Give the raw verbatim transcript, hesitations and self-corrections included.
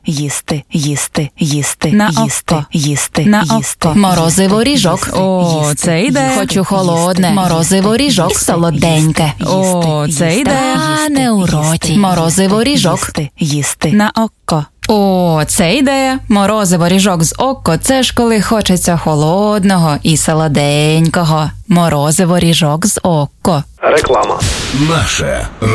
їсти, їсти, їсти, На їсти, око. їсти, На їсти. око. Морозиво ріжок. О, це йде. Хочу холодне. Морозиво ріжок. Солоденьке. О, це йде. Та не у роті. Морозиво ріжок. Їсти, їсти. На око. О, це ідея. Морозиво ріжок з око – це ж коли хочеться холодного і солоденького. Морозиво ріжок з око. Реклама. Наше